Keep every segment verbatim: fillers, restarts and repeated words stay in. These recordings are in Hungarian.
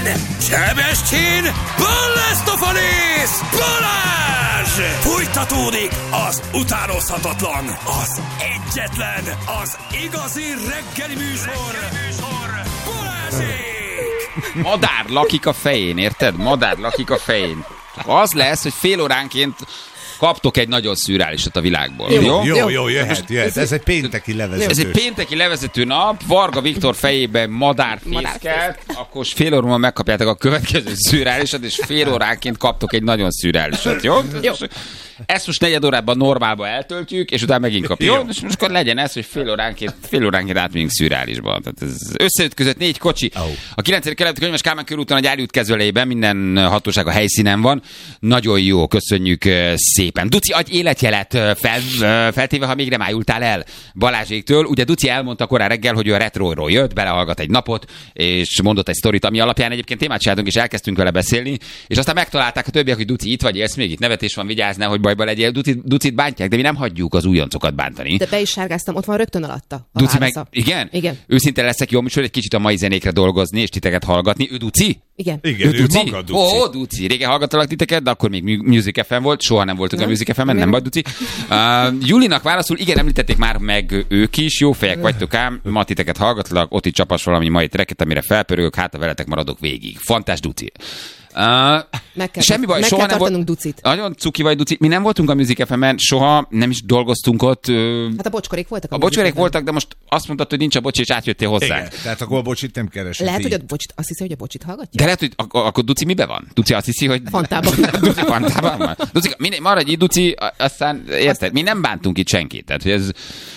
Sebestyén, Balázs! Balázs! Fújtatódik az utánozhatatlan, az egyetlen, az igazi reggeli műsor, reggeli műsor. Balázsék! Madár lakik a fején, érted? Madár lakik a fején. Az lesz, hogy fél óránként kaptok egy nagyon szürreálisat a világból. Jó, jó, jó, jó jöhet, jöhet. Ez egy pénteki levezető. Ez egy pénteki levezető nap, Varga Viktor fejében madárfészket, akkor fél óra múlva megkapjátok a következő szürreálisat, és fél óránként kaptok egy nagyon szürreálisat, jó? jó. Ezt most negyed órában normálba eltöltjük, és utána megint kapjuk. Jó, és most akkor legyen ez, hogy fél óránként, fél óránként átmegyünk szürreálisba. Tehát ez összeütközött négy kocsi. Oh. A kilencedik keleti Könyves Kálmán körúton a gyárút kezelőjében minden hatóság a helyszínen van. Nagyon jó, köszönjük szépen. Duci, adj életjelet fel, feltéve, ha még nem ájultál el Balázséktől. Ugye Duci elmondta korán reggel, hogy ő a retroról jött, belehallgat egy napot, és mondott egy sztorit, ami alapján egyébként témát csináltunk, és elkezdtünk vele beszélni, és aztán megtalálták a többiek, hogy Duci itt vagy, élsz még itt, nevetés van, vigyázz, hogy bajba legyél. Ducit, Ducit bántják, de mi nem hagyjuk az újoncokat bántani. De be is sárgáztam, ott van rögtön alatta. A Duci meg, igen? Igen. Őszintén leszek jó műsor, egy kicsit a mai zenékre dolgozni, és titeket hallgatni. Ő Duci? Igen. Igen, ő, ő Duci? maga Duci. Ó, Duci. Régen hallgattalak titeket, de akkor még Music ef em volt, soha nem voltunk nem. a Music ef emen, nem vagy Duci. Uh, Julinak válaszul, igen, említették már meg ők is, jó fejek vagytok ám, ma titeket hallgatlak, ott itt csapas valami mai treket, amire felpörögök, hát a veletek maradok végig. Fantás Duci. Uh, meg kell, semmi baj, meg soha kell nem volt. Ducit. Nagyon cuki vagy, Duci. Mi nem voltunk a Music ef emen, soha nem is dolgoztunk ott. Uh, hát a bocskorék voltak. A, a bocskorék voltak, de most azt mondtad, hogy nincs a bocsi, és átjöttél hozzánk. Igen, tehát akkor a bocsit nem keresett. Lehet, így. hogy a bocsit, azt hiszi, hogy a bocsit hallgatja? De lehet, hogy ak- akkor Duci mibe van? Duci azt hiszi, hogy... Fantában. Duci Fantában van. Duci, mindegy, maradj itt, Duci, aztán érted, mi nem bántunk itt senkit. Tehát, hogy ez...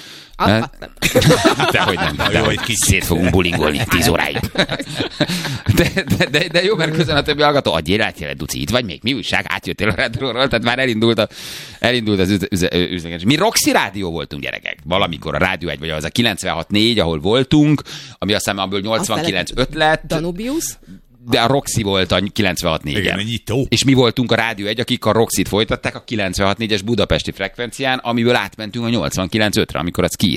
Dehogy nem, de hogy szét fogunk bulingolni tíz óráig. De, de, de, de jó, mert közben a többi hallgató, adj életjelet, Duci, itt vagy még, mi újság, átjöttél a retróról, tehát már elindult, a, elindult az üzenetés. Mi Roxy rádió voltunk, gyerekek, valamikor a Rádió egy, vagy az a kilencvenhat négy, ahol voltunk, ami aztán abból nyolcvankilenc öt lett. Danubius? De a Roxy volt a kilencvenhat négyen. Igen, a nyitó. És mi voltunk a Rádió egy, akik a Roxyt folytatták a kilencvenhat négyes budapesti frekvencián, amiből átmentünk a nyolcvankilenc ötre, amikor az ki